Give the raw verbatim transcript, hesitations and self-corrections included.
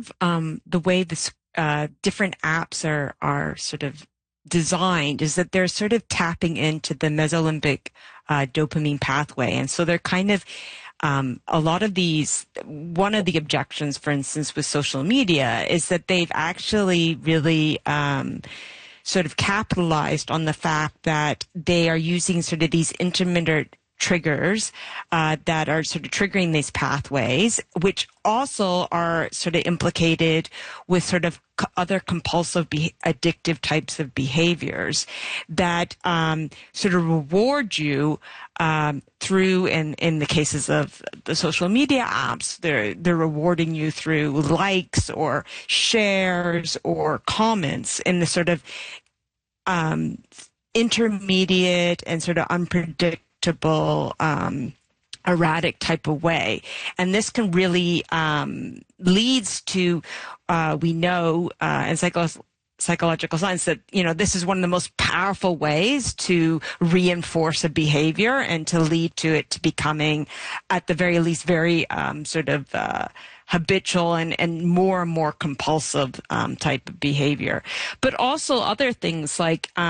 of um, the way this uh, different apps are are sort of designed is that they're sort of tapping into the mesolimbic uh, dopamine pathway, and so they're kind of um, a lot of these. One of the objections, for instance, with social media is that they've actually really um, sort of capitalized on the fact that they are using sort of these intermittent triggers uh, that are sort of triggering these pathways, which also are sort of implicated with sort of c- other compulsive, be- addictive types of behaviors that um, sort of reward you um, through, in, in the cases of the social media apps, they're, they're rewarding you through likes or shares or comments in the sort of um, intermediate and sort of unpredictable, um, erratic type of way. And this can really um, leads to, uh, we know uh, in psycho- psychological science that, you know, this is one of the most powerful ways to reinforce a behavior and to lead to it to becoming, at the very least, very um, sort of uh, habitual and, and more and more compulsive um, type of behavior. But also other things like